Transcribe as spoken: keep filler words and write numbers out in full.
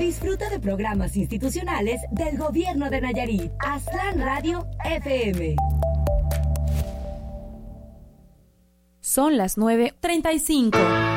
Disfruta de programas institucionales del Gobierno de Nayarit. Aztlán Radio F M. Son las nueve treinta y cinco.